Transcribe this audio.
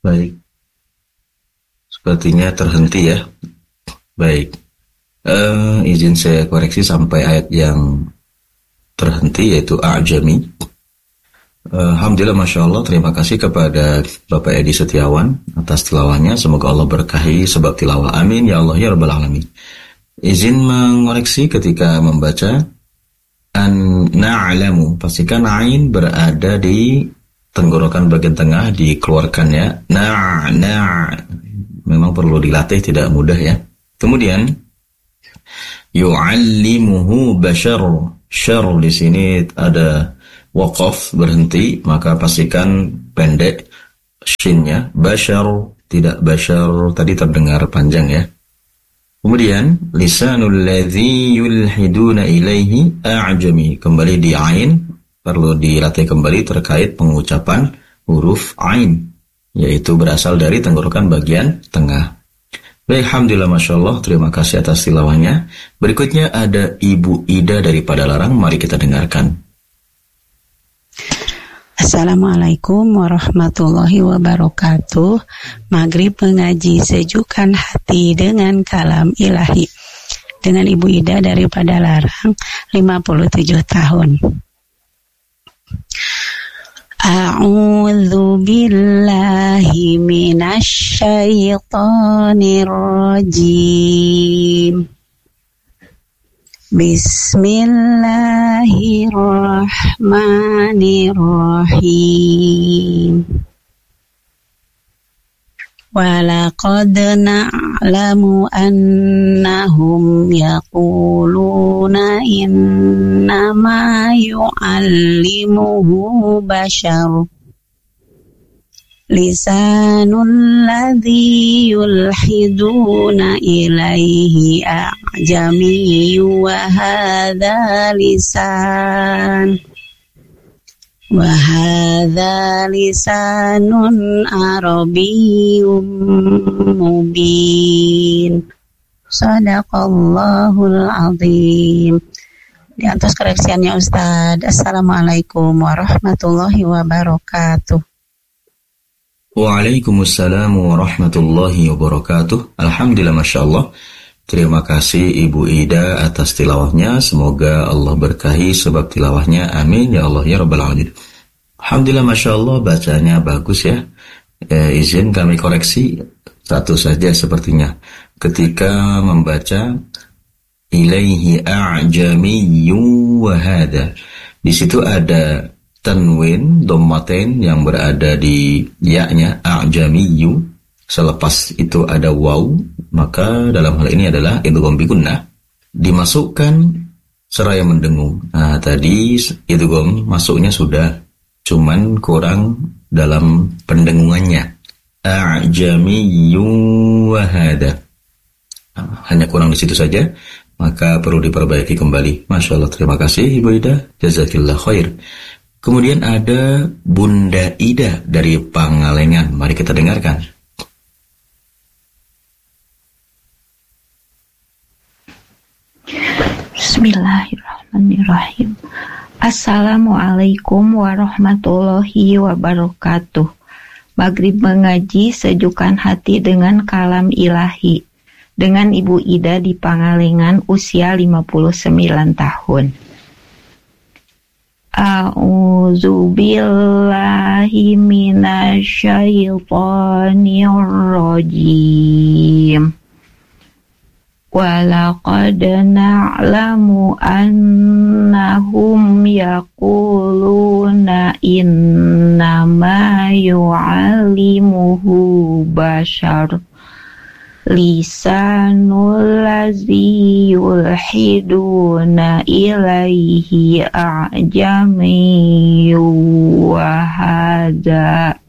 Baik, sepertinya terhenti ya. Baik, izin saya koreksi sampai ayat yang terhenti yaitu a'jami. Alhamdulillah, Masya Allah, terima kasih kepada Bapak Edi Setiawan atas tilawahnya. Semoga Allah berkahi sebab tilawah. Amin ya Allah ya Rabbal Alamin. Izin mengoreksi ketika membaca an na'lamu, pastikan ain berada di tenggorokan bagian tengah, dikeluarkan ya. Memang perlu dilatih, tidak mudah ya. Kemudian yu'allimuhu bashar. Syar di sini ada waqaf, berhenti, maka pastikan pendek shinnya. Bashar, tidak bashar, tadi terdengar panjang ya. Kemudian lisanul ladzi yulhiduna ilaihi a'jami, kembali di ain, perlu dilatih kembali terkait pengucapan huruf ain, yaitu berasal dari tenggorokan bagian tengah. Baik, alhamdulillah, Masya Allah, terima kasih atas tilawahnya. Berikutnya ada Ibu Ida dari Padalarang, mari kita dengarkan. Assalamualaikum warahmatullahi wabarakatuh. Maghrib mengaji sejukkan hati dengan kalam ilahi. Dengan Ibu Ida dari Padalarang, 57 tahun. A'udzu billahi minasy syaithanir rajim. Bismillahirrahmanirrahim. Walaqad na'lamu annahum yaquluna innama yu'allimuhu bashar. Lisanul ladzi yulhiduna ilaihi a'jamiyyu wa hadza lisanun arabiyyun mubin. Shadaqallahul azim. Di atas koreksiannya Ustaz. Assalamualaikum warahmatullahi wabarakatuh. Waalaikumsalam warahmatullahi wabarakatuh. Alhamdulillah, Masya Allah. Terima kasih Ibu Ida atas tilawahnya. Semoga Allah berkahi sebab tilawahnya. Amin ya Allah ya Rabbal Alamin. Alhamdulillah, Masya Allah, bacanya bagus ya. Izin kami koreksi satu saja sepertinya. Ketika membaca ilaihi a'jamiyyu wa hadha, di situ ada tanwin dhammatain yang berada di ya-nya a'jamiyyu, selepas itu ada waw, maka dalam hal ini adalah idgham bi gunnah, dimasukkan seraya mendengung. Nah, tadi idgham masuknya sudah, cuman kurang dalam pendengungannya. A'jamiyyu wa hadha, hanya kurang di situ saja, maka perlu diperbaiki kembali. Masya Allah, terima kasih Ibu Ida, jazakillah khair. Kemudian ada Bunda Ida dari Pangalengan. Mari kita dengarkan. Bismillahirrahmanirrahim. Assalamualaikum warahmatullahi wabarakatuh. Maghrib mengaji sejukkan hati dengan kalam ilahi. Dengan Ibu Ida di Pangalengan, usia 59 tahun. A'udzu billahi minasyaitonir rajim. Walaqad na'lamu annahum yaquluna innama yu'allimuhu bashar. Lisanul ladzi yulhiduna ilaihi a'jamiyyu wa hadza